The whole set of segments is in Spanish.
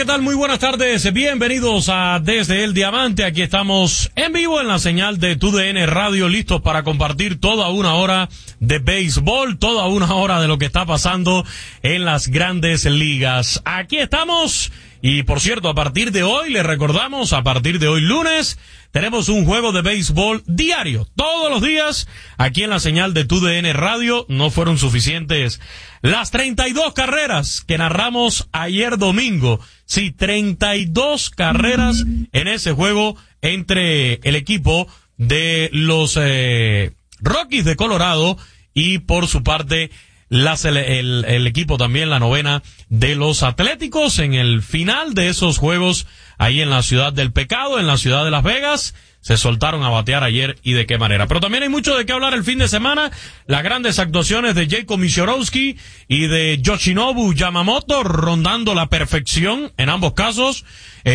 ¿qué tal? Muy buenas tardes. Bienvenidos a Desde el Diamante. Aquí estamos en vivo en la señal de TUDN Radio, listos para compartir toda una hora de béisbol, toda una hora de lo que está pasando en las grandes ligas. Aquí estamos. Y por cierto, a partir de hoy, les recordamos, a partir de hoy lunes, tenemos un juego de béisbol diario, todos los días, aquí en la señal de TUDN Radio. No fueron suficientes las 32 carreras que narramos ayer domingo. Sí, 32 carreras en ese juego entre el equipo de los Rockies de Colorado y por su parte el equipo también, la novena de los Atléticos, en el final de esos juegos ahí en la ciudad del pecado, en la ciudad de Las Vegas. Se soltaron a batear ayer y de qué manera. Pero también hay mucho de qué hablar el fin de semana. Las grandes actuaciones de Jacob Misiorowski y de Yoshinobu Yamamoto rondando la perfección en ambos casos.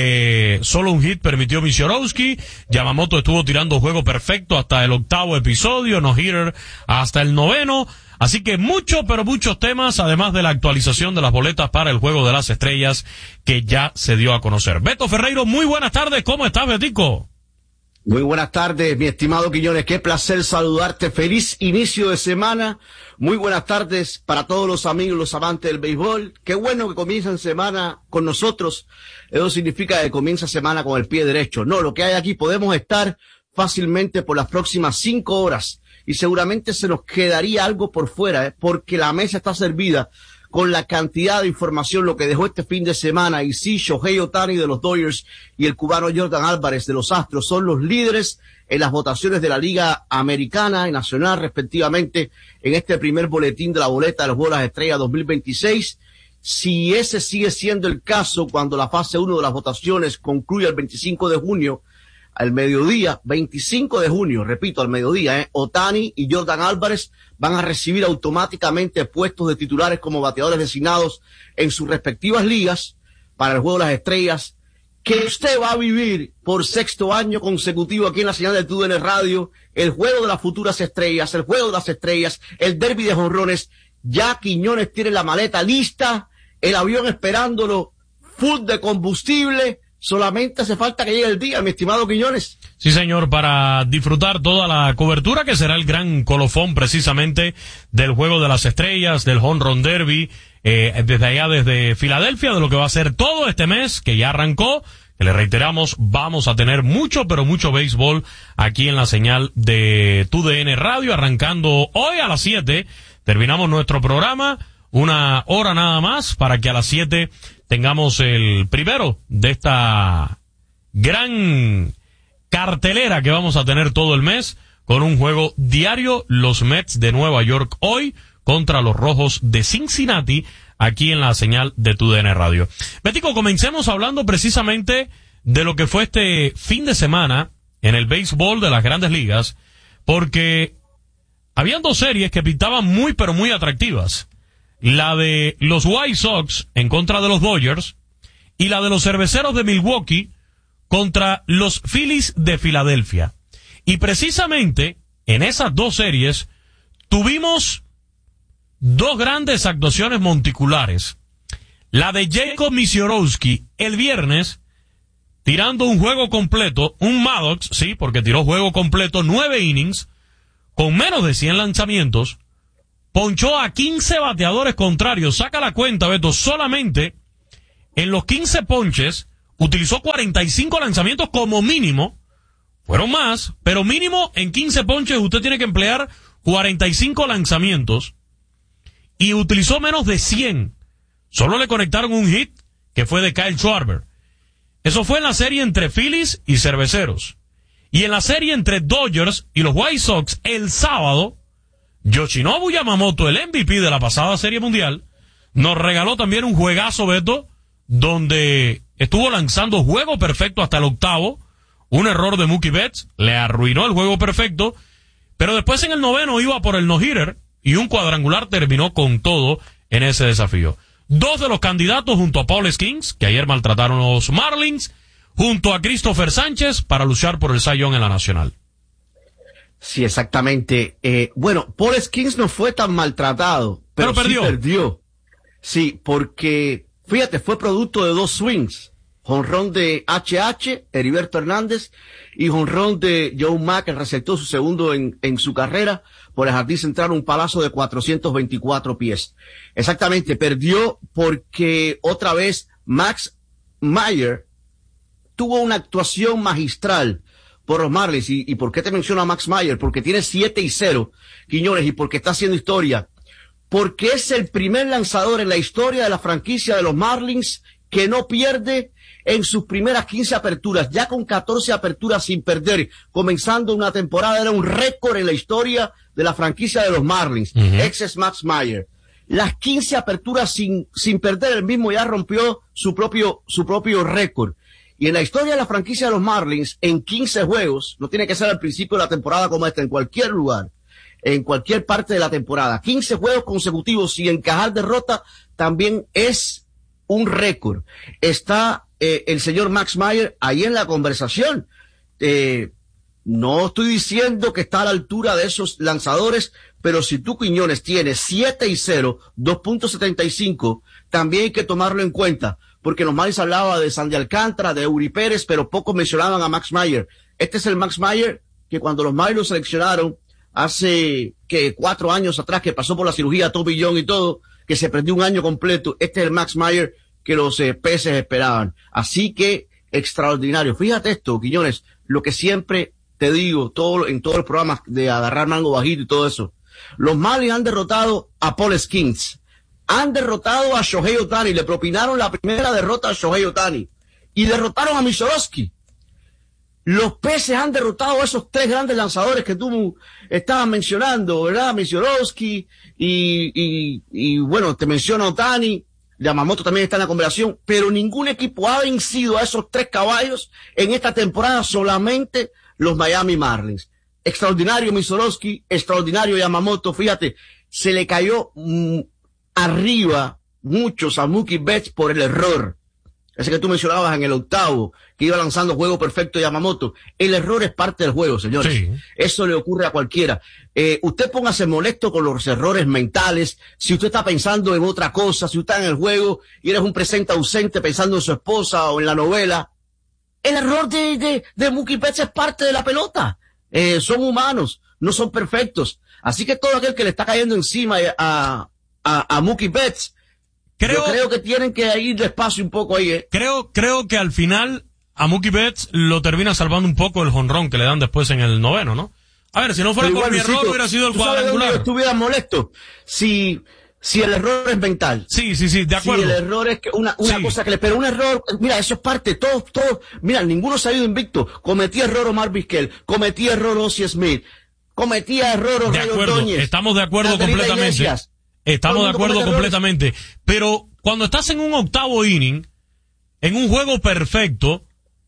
Solo un hit permitió Misiorowski. Yamamoto estuvo tirando juego perfecto hasta el 8º episodio, no hitter hasta el 9º. Así que pero muchos temas, además de la actualización de las boletas para el Juego de las Estrellas que ya se dio a conocer. Beto Ferreiro, muy buenas tardes. ¿Cómo estás, Betico? Muy buenas tardes, mi estimado Quiñones. Qué placer saludarte. Feliz inicio de semana. Muy buenas tardes para todos los amigos, los amantes del béisbol. Qué bueno que comiencen semana con nosotros. Eso significa que comienza semana con el pie derecho. No, lo que hay aquí, podemos estar fácilmente por las próximas 5 horas. Y seguramente se nos quedaría algo por fuera, porque la mesa está servida con la cantidad de información, lo que dejó este fin de semana. Y sí, Shohei Ohtani de los Dodgers y el cubano Jordan Álvarez de los Astros son los líderes en las votaciones de la Liga Americana y Nacional, respectivamente, en este primer boletín de la boleta de los Juegos de las Estrellas 2026. Si ese sigue siendo el caso, cuando la fase 1 de las votaciones concluya el 25 de junio, al mediodía, 25 de junio, repito, al mediodía, Ohtani y Jordan Álvarez van a recibir automáticamente puestos de titulares como bateadores designados en sus respectivas ligas para el Juego de las Estrellas, que usted va a vivir por 6º año consecutivo aquí en la señal de TUDN Radio, el Juego de las Futuras Estrellas, el Juego de las Estrellas, el Derby de jonrones. Ya Quiñones tiene la maleta lista, el avión esperándolo, full de combustible. Solamente hace falta que llegue el día, mi estimado Quiñones. Sí, señor, para disfrutar toda la cobertura que será el gran colofón precisamente del Juego de las Estrellas, del Home Run Derby, desde allá, desde Filadelfia, de lo que va a ser todo este mes que ya arrancó, que le reiteramos, vamos a tener mucho, pero mucho béisbol aquí en la señal de TUDN Radio, arrancando hoy a las 7, terminamos nuestro programa, 1 hora nada más, para que a las 7 tengamos el primero de esta gran cartelera que vamos a tener todo el mes, con un juego diario, los Mets de Nueva York hoy contra los Rojos de Cincinnati, aquí en la señal de TUDN Radio. Betico, comencemos hablando precisamente de lo que fue este fin de semana en el béisbol de las grandes ligas, porque habían 2 series que pintaban muy pero muy atractivas. La de los White Sox en contra de los Dodgers y la de los Cerveceros de Milwaukee contra los Phillies de Filadelfia. Y precisamente en esas 2 series tuvimos 2 grandes actuaciones monticulares. La de Jacob Misiorowski el viernes, tirando un juego completo, un Maddox, sí, porque tiró juego completo, 9 innings, con menos de 100 lanzamientos, ponchó a 15 bateadores contrarios. Saca la cuenta, Beto, solamente en los 15 ponches utilizó 45 lanzamientos como mínimo. Fueron más, pero mínimo en 15 ponches usted tiene que emplear 45 lanzamientos y utilizó menos de 100. Solo le conectaron un hit que fue de Kyle Schwarber. Eso fue en la serie entre Phillies y Cerveceros. Y en la serie entre Dodgers y los White Sox el sábado, Yoshinobu Yamamoto, el MVP de la pasada Serie Mundial, nos regaló también un juegazo, Beto, donde estuvo lanzando juego perfecto hasta el 8º. Un error de Mookie Betts le arruinó el juego perfecto, pero después en el 9º iba por el no-hitter y un cuadrangular terminó con todo en ese desafío. 2 de los candidatos junto a Paul Skeens, que ayer maltrataron a los Marlins, junto a Christopher Sánchez para luchar por el Cy Young en la Nacional. Sí, exactamente. Bueno, Paul Skeens no fue tan maltratado, pero perdió. Sí perdió. Sí, porque fíjate, fue producto de 2 swings. Jonrón de HH, Heriberto Hernández, y jonrón de Joe Mack, que receptó su segundo en su carrera por el jardín central, un palazo de 424 pies. Exactamente, perdió porque otra vez Max Meyer tuvo una actuación magistral por los Marlins. ¿Y por qué te menciono a Max Meyer? Porque tiene 7-0, Quiñones, y porque está haciendo historia. Porque es el primer lanzador en la historia de la franquicia de los Marlins que no pierde en sus primeras 15 aperturas, ya con 14 aperturas sin perder, comenzando una temporada. Era un récord en la historia de la franquicia de los Marlins. Ex es Max Meyer. Las 15 aperturas sin perder, el mismo ya rompió su propio récord. Y en la historia de la franquicia de los Marlins, en 15 juegos, no tiene que ser al principio de la temporada como esta, en cualquier lugar, en cualquier parte de la temporada, 15 juegos consecutivos sin encajar derrota, también es un récord. Está el señor Max Meyer ahí en la conversación. No estoy diciendo que está a la altura de esos lanzadores, pero si tú, Quiñones, tienes 7-0, 2.75, también hay que tomarlo en cuenta, porque los Marlins hablaba de Sandy Alcántara, de Eury Pérez, pero pocos mencionaban a Max Meyer. Este es el Max Meyer que cuando los Marlins lo seleccionaron hace 4 años atrás, que pasó por la cirugía Tommy John y todo, que se perdió un año completo. Este es el Max Meyer que los peces esperaban. Así que extraordinario. Fíjate esto, Quiñones, lo que siempre te digo en todos los programas de agarrar mango bajito y todo eso. Los Marlins han derrotado a Paul Skeens, han derrotado a Shohei Ohtani, le propinaron la primera derrota a Shohei Ohtani y derrotaron a Michorowski. Los peces han derrotado a esos 3 grandes lanzadores que tú estabas mencionando, ¿verdad? Michorowski y bueno, te menciono a Ohtani. Yamamoto también está en la conversación, pero ningún equipo ha vencido a esos 3 caballos en esta temporada, solamente los Miami Marlins. Extraordinario Michorowski, extraordinario Yamamoto, fíjate, se le cayó arriba muchos a Mookie Betts por el error. Ese que tú mencionabas en el 8º, que iba lanzando juego perfecto Yamamoto. El error es parte del juego, señores. Sí. Eso le ocurre a cualquiera. Usted póngase molesto con los errores mentales. Si usted está pensando en otra cosa, si usted está en el juego y eres un presente ausente pensando en su esposa o en la novela, el error de Mookie Betts es parte de la pelota. Son humanos, no son perfectos. Así que todo aquel que le está cayendo encima a Mookie Betts, yo creo que tienen que ir despacio un poco ahí, Creo que al final a Mookie Betts lo termina salvando un poco el jonrón que le dan después en el 9º, ¿no? A ver, si no fuera por mi error hubiera sido el cuadrangular. Estuviera molesto si el error es mental. Sí, de acuerdo. Si el error es que una cosa que pero un error, mira, eso es parte, todo, mira, ninguno se ha ido invicto. Cometía error Omar Vizquel, cometía error Ozzie Smith, cometía error Ray Ordóñez. Estamos de acuerdo completamente. Estamos de acuerdo completamente. Pero cuando estás en un 8º inning, en un juego perfecto,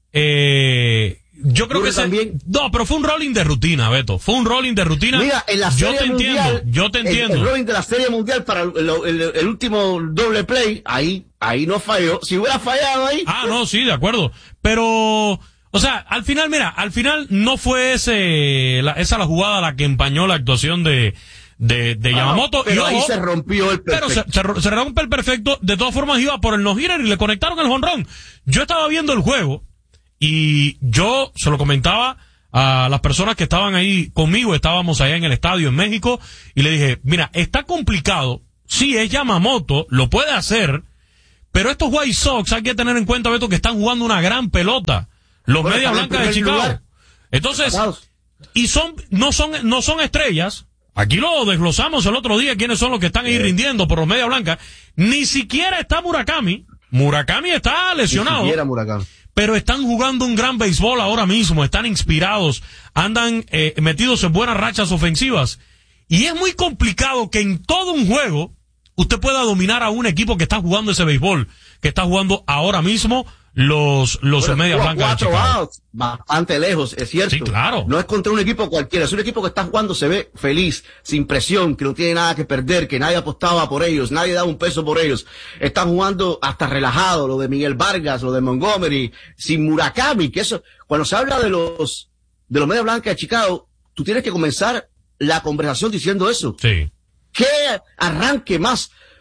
yo creo que no, pero fue un rolling de rutina, Beto. Fue un rolling de rutina. Mira, en la serie mundial, yo te entiendo. El rolling de la serie mundial para el último doble play, ahí no falló. Si hubiera fallado ahí. No, sí, de acuerdo. Pero, o sea, al final no fue esa la jugada la que empañó la actuación de Yamamoto. Pero ahí se rompió el perfecto. Pero se rompe el perfecto. De todas formas iba por el no-hitter y le conectaron el jonrón. Yo estaba viendo el juego y yo se lo comentaba a las personas que estaban ahí conmigo. Estábamos allá en el estadio en México y le dije, mira, está complicado. Sí, es Yamamoto, lo puede hacer, pero estos White Sox hay que tener en cuenta, Beto, que están jugando una gran pelota. Los Medias Blancas de Chicago. Lugar. Entonces, y no son estrellas. Aquí lo desglosamos el otro día, quiénes son los que están ahí rindiendo por los Medias Blancas. Ni siquiera está Murakami. Murakami está lesionado. Ni siquiera Murakami. Pero están jugando un gran béisbol ahora mismo, están inspirados, andan metidos en buenas rachas ofensivas. Y es muy complicado que en todo un juego usted pueda dominar a un equipo que está jugando ese béisbol, que está jugando ahora mismo los Medias Blancas de Chicago. Bastante lejos, es cierto. Sí, claro. No es contra un equipo cualquiera, es un equipo que está jugando, se ve feliz, sin presión, que no tiene nada que perder, que nadie apostaba por ellos, nadie daba un peso por ellos. Están jugando hasta relajado, lo de Miguel Vargas, lo de Montgomery, sin Murakami, que eso, cuando se habla de los Medias Blancas de Chicago, tú tienes que comenzar la conversación diciendo eso. Sí. ¿Qué arranque más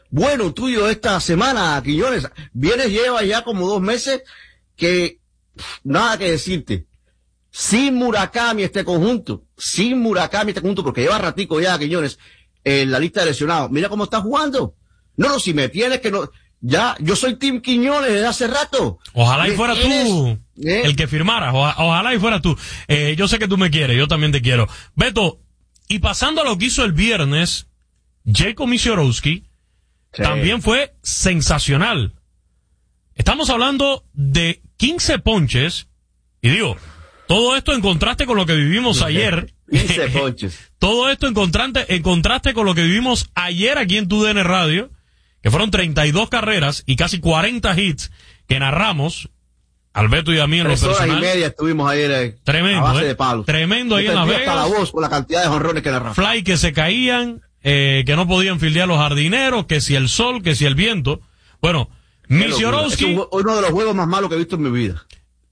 bueno tuyo esta semana, Quiñones. Lleva ya como 2 meses que nada que decirte. Sin Murakami este conjunto, porque lleva ratico ya, Quiñones, en la lista de lesionados. Mira cómo está jugando. No, si me tienes que no, ya, yo soy Team Quiñones desde hace rato. Ojalá y fuera tú el que firmara, ojalá y fuera tú. Yo sé que tú me quieres, yo también te quiero. Beto, y pasando a lo que hizo el viernes, Jacob Misiorowski, también fue sensacional. Estamos hablando de 15 ponches, y digo, todo esto en contraste con lo que vivimos ayer. 15 ponches. Todo esto en contraste con lo que vivimos ayer aquí en TUDN Radio, que fueron 32 carreras y casi 40 hits que narramos, Alberto y a mí en lo personal. 3 horas y media estuvimos ayer. Tremendo, a base de palos. Tremendo ahí en Las Vegas. Hasta la voz con la cantidad de jonrones que narramos. Fly que se caían, que no podían fildear los jardineros, que si el sol, que si el viento. Bueno, Misiorowski. Es uno de los juegos más malos que he visto en mi vida.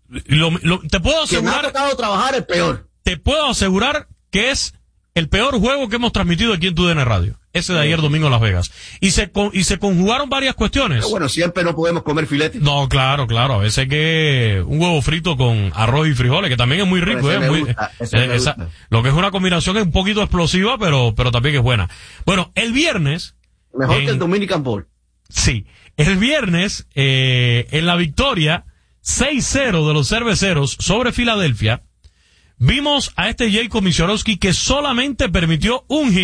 Te puedo asegurar. Que me ha tocado trabajar el peor. Te puedo asegurar que es el peor juego que hemos transmitido aquí en TUDN Radio. Ese de ayer domingo en Las Vegas. Y se conjugaron varias cuestiones. Pero bueno, siempre no podemos comer filete. No, claro. A veces que un huevo frito con arroz y frijoles, que también es muy rico, lo que es una combinación es un poquito explosiva, pero también es buena. Bueno, el viernes. Mejor que el Dominican Bowl. Sí. El viernes, en la victoria 6-0 de los cerveceros sobre Filadelfia, vimos a este Jacob Misiorowski que solamente permitió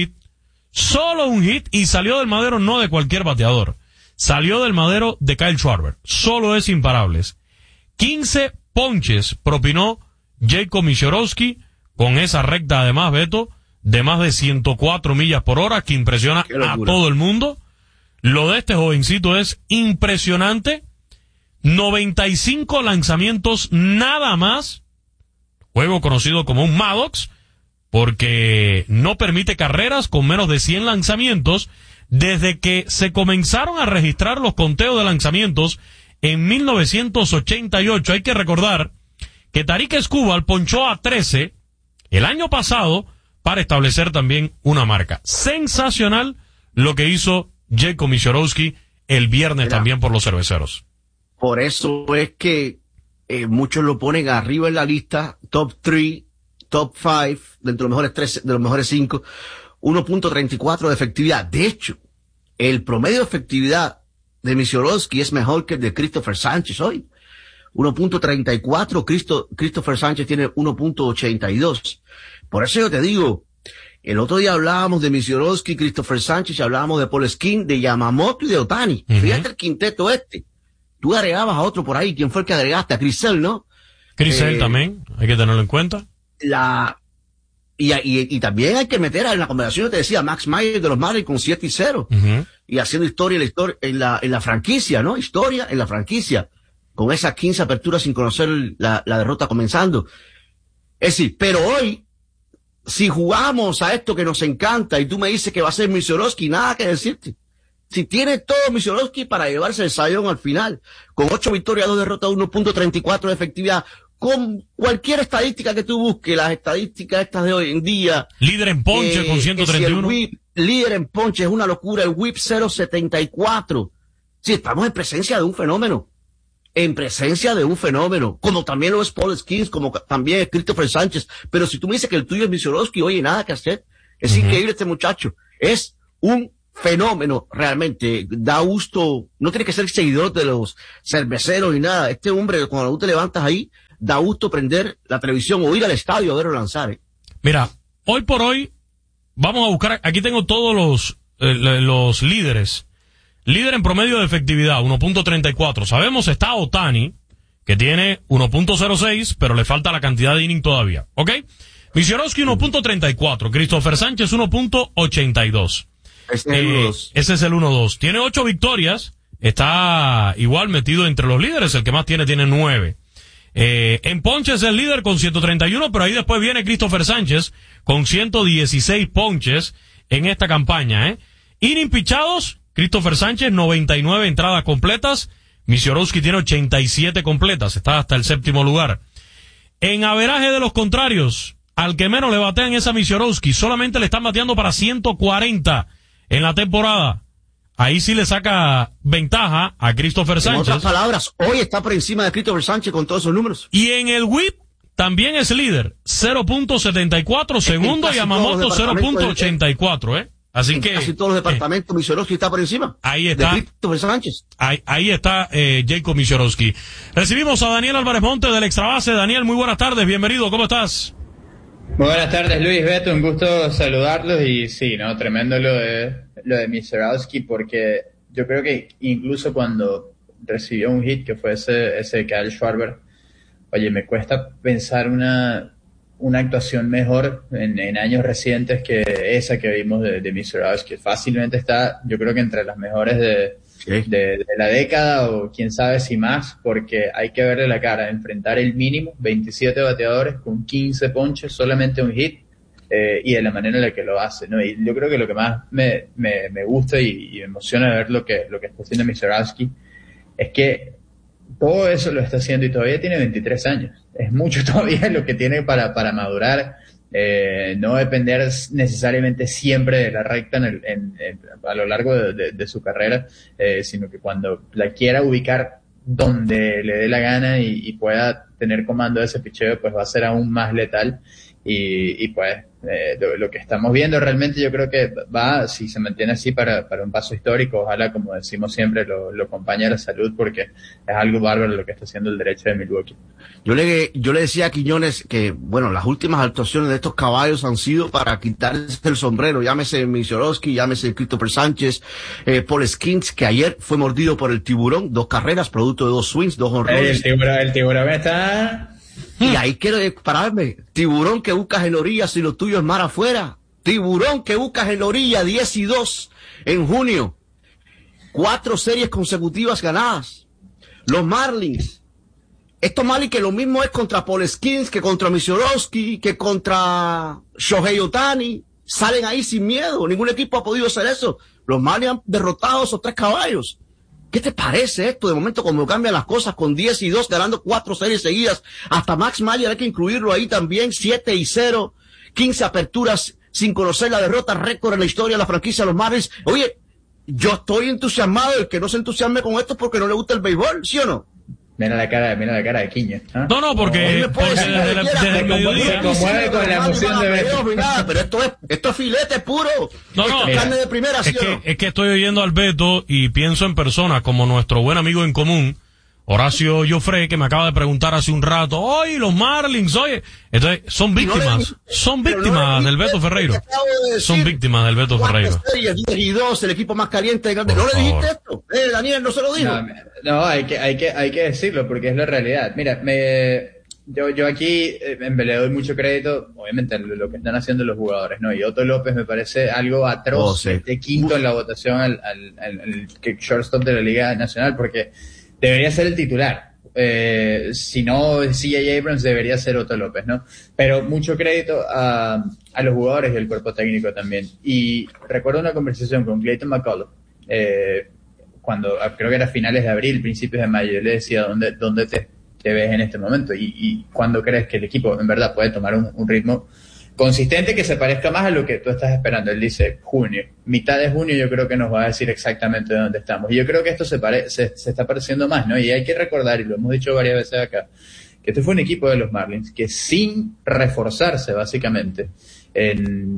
solo un hit, y salió del madero no de cualquier bateador. Salió del madero de Kyle Schwarber. Solo es imparables. 15 ponches propinó Jacob Misiorowski con esa recta, además, Beto, de más de 104 millas por hora, que impresiona a todo el mundo. Lo de este jovencito es impresionante. 95 lanzamientos nada más. Juego conocido como un Maddox, porque no permite carreras con menos de 100 lanzamientos desde que se comenzaron a registrar los conteos de lanzamientos en 1988. Hay que recordar que Tarik Skubal ponchó a 13 el año pasado para establecer también una marca. Sensacional lo que hizo Jacob Misiorowski el viernes también por los cerveceros. Por eso es que muchos lo ponen arriba en la lista, top 3, top 5, dentro de los mejores 3, de los mejores 5, 1.34 de efectividad. De hecho, el promedio de efectividad de Misiorowski es mejor que el de Christopher Sánchez hoy. 1.34, Christopher Sánchez tiene 1.82. Por eso yo te digo, el otro día hablábamos de Misiorowski, Christopher Sánchez, hablábamos de Paul Skin, de Yamamoto y de Ohtani. Fíjate el quinteto este. Tú agregabas a otro por ahí. ¿Quién fue el que agregaste? A Chris Sale, ¿no? Chris Sale también, hay que tenerlo en cuenta. Y también hay que meter en la conversación, yo te decía, Max Meyer de los Marlins con 7-0. Y haciendo historia en la franquicia, ¿no? Historia en la franquicia. Con esas 15 aperturas sin conocer la derrota comenzando. Es decir, pero hoy, si jugamos a esto que nos encanta y tú me dices que va a ser Misiorowski, nada que decirte. Si tiene todo Misiorowski para llevarse el Cy Young al final, con 8 victorias, 2 derrotas, 1.34 de efectividad, con cualquier estadística que tú busques, las estadísticas estas de hoy en día. Líder en ponche con 131. Líder en ponche, es una locura, el whip 0.74. Sí, estamos en presencia de un fenómeno. Como también lo es Paul Skeens, como también es Christopher Sánchez. Pero si tú me dices que el tuyo es Misiorowski, oye, nada que hacer. Es increíble este muchacho. Es un fenómeno, realmente. Da gusto. No tiene que ser seguidor de los cerveceros ni nada. Este hombre, cuando tú te levantas ahí, da gusto prender la televisión o ir al estadio a verlo lanzar. Mira, hoy por hoy, vamos a buscar, aquí tengo todos los líderes. Líder en promedio de efectividad, 1.34. Sabemos está Ohtani, que tiene 1.06, pero le falta la cantidad de inning todavía. ¿Ok? Misiorowski 1.34. Christopher Sánchez 1.82. Ese es el 1-2. Tiene 8 victorias. Está igual metido entre los líderes. El que más tiene 9. En ponches es el líder con 131, pero ahí después viene Christopher Sánchez con 116 ponches en esta campaña. Inning pichados, Christopher Sánchez 99 entradas completas. Misiorowski tiene 87 completas. Está hasta el 7º lugar. En averaje de los contrarios, al que menos le batean es a Misiorowski. Solamente le están bateando para 140 en la temporada. ahí sí le saca ventaja a Christopher Sánchez. En otras palabras, hoy está por encima de Christopher Sánchez con todos esos números. Y en el whip también es líder, 0.74, segundo, y Yamamoto 0.84, Así que casi todos los departamentos, Misiorowski está por encima. Ahí está. De Christopher Sánchez. Ahí está Jacob Misiorowski. Recibimos a Daniel Álvarez Monte del Extrabase. Daniel, muy buenas tardes, bienvenido, ¿cómo estás? Muy buenas tardes, Luis, Beto, un gusto saludarlos. Y sí, no, tremendo lo de Misiorowski, porque yo creo que incluso cuando recibió un hit que fue ese de Kyle Schwarber, oye, me cuesta pensar una actuación mejor en años recientes que esa que vimos de Misiorowski. Fácilmente está, yo creo que entre las mejores de la década, o quién sabe si más, porque hay que verle la cara, enfrentar el mínimo, 27 bateadores con 15 ponches, solamente un hit, y de la manera en la que lo hace, ¿no? Y yo creo que lo que más me gusta y me emociona ver lo que está haciendo Misiorowski es que todo eso lo está haciendo y todavía tiene 23 años. Es mucho todavía lo que tiene para madurar, no depender necesariamente siempre de la recta a lo largo de su carrera, sino que cuando la quiera ubicar donde le dé la gana y pueda tener comando de ese picheo, pues va a ser aún más letal. Y pues lo que estamos viendo realmente, yo creo que va, si se mantiene así, para un paso histórico. Ojalá, como decimos siempre, lo acompañe a la salud, porque es algo bárbaro lo que está haciendo el derecho de Milwaukee. Yo le decía a Quiñones que, bueno, las últimas actuaciones de estos caballos han sido para quitarse el sombrero. Llámese Misiorowski, llámese Christopher Sánchez, Paul Skeens, que ayer fue mordido por el tiburón, 2 carreras, producto de 2 swings, 2 honrones. El tiburón está... Y ahí quiero pararme. Tiburón que buscas en la orilla si lo tuyo es mar afuera. Tiburón que buscas en la orilla, 10-2 en junio. 4 series consecutivas ganadas. Los Marlins. Estos Marlins que lo mismo es contra Paul Skeens, que contra Misiorowski, que contra Shohei Ohtani. Salen ahí sin miedo. Ningún equipo ha podido hacer eso. Los Marlins han derrotado a esos 3 caballos. ¿Qué te parece esto? De momento, como cambian las cosas, con 10-2, ganando 4 series seguidas. Hasta Max Meyer hay que incluirlo ahí también, 7-0, 15 aperturas sin conocer la derrota, récord en la historia de la franquicia de los Marlins. Oye, yo estoy entusiasmado. El que no se entusiasme con esto es porque no le gusta el béisbol, ¿sí o no? Mira la cara de Quiño. ¿Ah? No, porque desde el mediodía se conmueve con la emoción de ver. Pero esto es filete puro. No, es carne de primera, ¿sí o no? Es que estoy oyendo al Beto y pienso en personas como nuestro buen amigo en común, Horacio Joffre, que me acaba de preguntar hace un rato, oye, los Marlins, oye. Entonces, son víctimas del Beto Ferreiro. Son víctimas del Beto Ferreiro. 10-2, el equipo más caliente de grande. ¿No le dijiste esto? Daniel, no se lo dijo. No, hay que decirlo, porque es la realidad. Mira, yo aquí le doy mucho crédito, obviamente, a lo que están haciendo los jugadores, ¿no? Y Otto López me parece algo atroz, de quinto en la votación al shortstop de la Liga Nacional, porque debería ser el titular. Si no, C.J. Abrams debería ser Otto López, ¿no? Pero mucho crédito a los jugadores y al cuerpo técnico también. Y recuerdo una conversación con Clayton McCullough, cuando creo que era finales de abril, principios de mayo. Yo le decía, ¿dónde te ves en este momento? Y ¿cuándo crees que el equipo en verdad puede tomar un ritmo consistente que se parezca más a lo que tú estás esperando? Él dice junio, mitad de junio. Yo creo que nos va a decir exactamente dónde estamos, y yo creo que esto se está pareciendo más, ¿no? Y hay que recordar, y lo hemos dicho varias veces acá, que este fue un equipo de los Marlins que, sin reforzarse básicamente en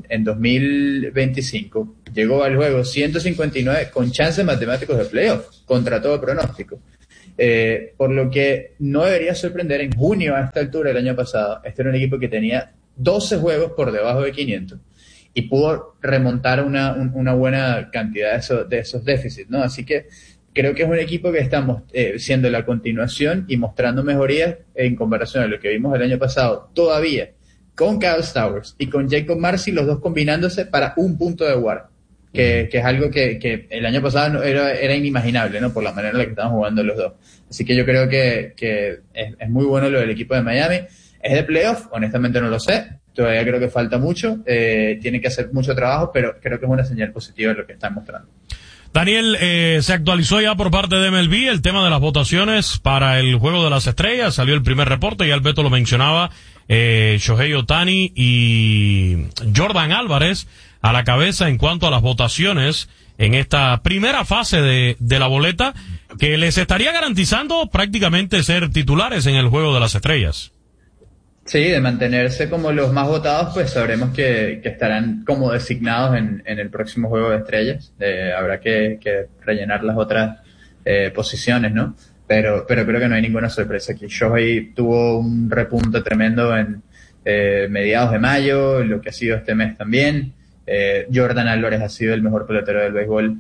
2025, llegó al juego 159 con chances matemáticos de playoff, contra todo pronóstico. Por lo que no debería sorprender. En junio, a esta altura del año pasado, este era un equipo que tenía 12 juegos por debajo de 500 y pudo remontar una buena cantidad de esos déficits, ¿no? Así que creo que es un equipo que estamos siendo la continuación y mostrando mejorías en comparación a lo que vimos el año pasado, todavía con Kyle Stowers y con Jacob Marcy, los dos combinándose para un punto de WAR, que es algo que el año pasado era inimaginable, ¿no? Por la manera en la que estaban jugando los dos. Así que yo creo que es muy bueno lo del equipo de Miami. ¿Es de playoff? Honestamente no lo sé. Todavía creo que falta mucho. Tiene que hacer mucho trabajo, pero creo que es una señal positiva de lo que están mostrando. Daniel, se actualizó ya por parte de MLB el tema de las votaciones para el Juego de las Estrellas. Salió el primer reporte, ya el Beto lo mencionaba. Shohei Ohtani y Jordan Álvarez a la cabeza en cuanto a las votaciones en esta primera fase de la boleta, que les estaría garantizando prácticamente ser titulares en el Juego de las Estrellas. Sí, de mantenerse como los más votados, pues sabremos que estarán como designados en el próximo Juego de Estrellas. Habrá que rellenar las otras posiciones, ¿no? Pero creo que no hay ninguna sorpresa aquí. Shohei tuvo un repunte tremendo en mediados de mayo, lo que ha sido este mes también. Jordan Álvarez ha sido el mejor pelotero del béisbol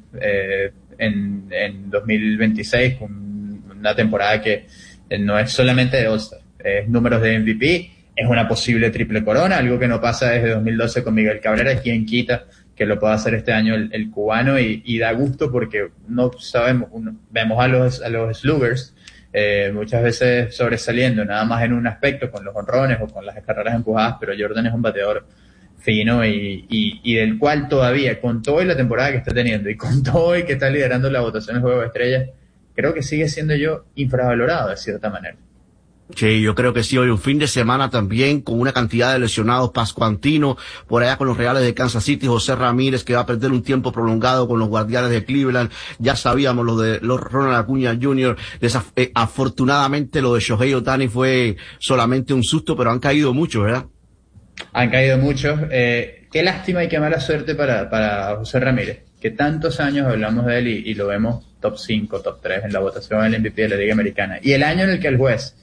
en 2026, con una temporada que no es solamente de All-Star, es números de MVP, es una posible triple corona, algo que no pasa desde 2012 con Miguel Cabrera. Quien quita que lo pueda hacer este año el cubano, y da gusto porque no sabemos, vemos a los sluggers muchas veces sobresaliendo nada más en un aspecto, con los honrones o con las carreras empujadas, pero Jordan es un bateador fino y del cual todavía, con todo y la temporada que está teniendo y con todo y que está liderando la votación del Juego de Estrellas, creo que sigue siendo infravalorado de cierta manera. Sí, yo creo que sí. Hoy un fin de semana también con una cantidad de lesionados. Pascuantino por allá con los Reales de Kansas City, José Ramírez que va a perder un tiempo prolongado con los Guardianes de Cleveland. Ya sabíamos lo de los Ronald Acuña Jr. Afortunadamente lo de Shohei Ohtani fue solamente un susto, pero han caído muchos, ¿verdad? Han caído muchos. Qué lástima y qué mala suerte para José Ramírez, que tantos años hablamos de él y lo vemos top 5, top 3 en la votación del MVP de la Liga Americana. Y el año en el que el juez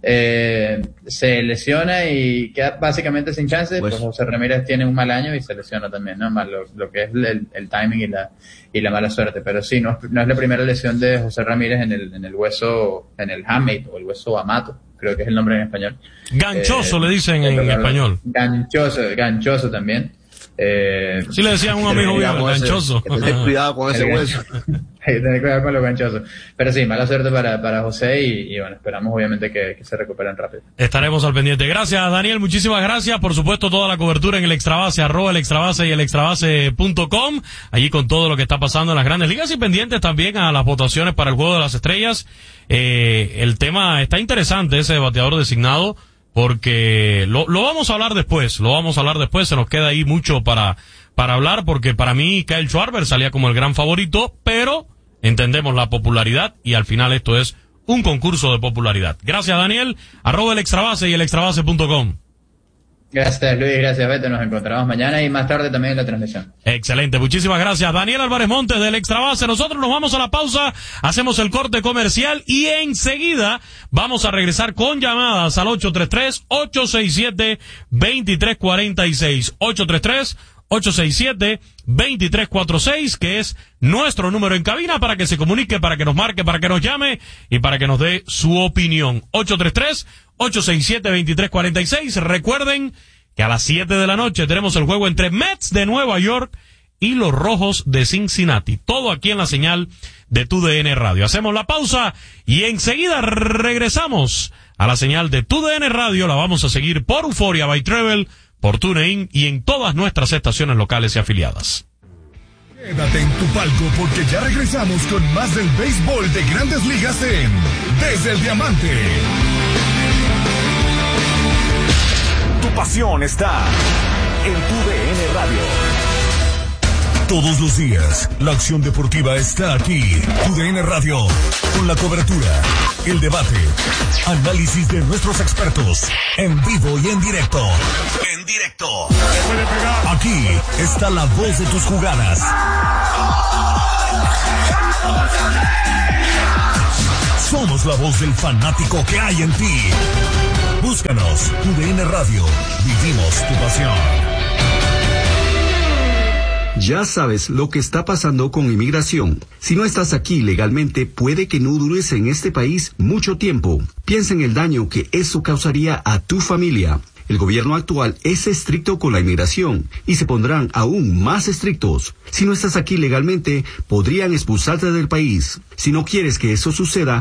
se lesiona y queda básicamente sin chance, pues José Ramírez tiene un mal año y se lesiona también, ¿no? Más lo que es el timing y la mala suerte. Pero sí, no es la primera lesión de José Ramírez en el hueso, en el hamate o el hueso amato, creo que es el nombre en español. Ganchoso le dicen en español. Ganchoso también. Sí le decían a un amigo mío, ganchoso. Ten cuidado con ese hueso. Tener cuidado con los ganchosos. Pero sí, mala suerte para José y bueno, esperamos obviamente que se recuperen rápido. Estaremos al pendiente. Gracias, Daniel, muchísimas gracias. Por supuesto, toda la cobertura en el Extrabase, @el Extrabase y el Extrabase.com, allí con todo lo que está pasando en las Grandes Ligas y pendientes también a las votaciones para el Juego de las Estrellas. El tema está interesante, ese bateador designado, porque lo vamos a hablar después, se nos queda ahí mucho para hablar, porque para mí Kyle Schwarber salía como el gran favorito, pero entendemos la popularidad y al final esto es un concurso de popularidad. Gracias, Daniel, @el Extrabase y el Extrabase.com. Gracias, Luis, gracias, Beto, nos encontramos mañana y más tarde también en la transmisión. Excelente, muchísimas gracias, Daniel Álvarez Montes del Extrabase. Nosotros nos vamos a la pausa, hacemos el corte comercial y enseguida vamos a regresar con llamadas al 833-867-2346, 833-867-2346, que es nuestro número en cabina para que se comunique, para que nos marque, para que nos llame y para que nos dé su opinión. 833-867-2346. Recuerden que a las 7 de la noche tenemos el juego entre Mets de Nueva York y los Rojos de Cincinnati. Todo aquí en la señal de TUDN Radio. Hacemos la pausa y enseguida regresamos a la señal de TUDN Radio. La vamos a seguir por Euphoria by Travel, por TuneIn y en todas nuestras estaciones locales y afiliadas. Quédate en tu palco porque ya regresamos con más del béisbol de Grandes Ligas en Desde el Diamante. Tu pasión está en TUDN Radio. Todos los días, la acción deportiva está aquí. TUDN Radio, con la cobertura, el debate, análisis de nuestros expertos, en vivo y en directo. Aquí está la voz de tus jugadas. Somos la voz del fanático que hay en ti. Búscanos, TUDN Radio. Vivimos tu pasión. Ya sabes lo que está pasando con inmigración. Si no estás aquí legalmente, puede que no dures en este país mucho tiempo. Piensa en el daño que eso causaría a tu familia. El gobierno actual es estricto con la inmigración y se pondrán aún más estrictos. Si no estás aquí legalmente, podrían expulsarte del país. Si no quieres que eso suceda,